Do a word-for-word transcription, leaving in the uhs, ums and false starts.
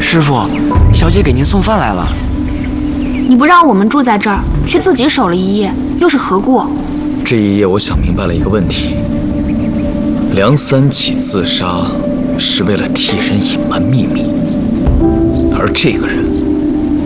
师傅，小姐给您送饭来了。 你不让我们住在这儿，却自己守了一夜，又是何故？ 这一夜，我想明白了一个问题：梁三起自杀是为了替人隐瞒秘密，而这个人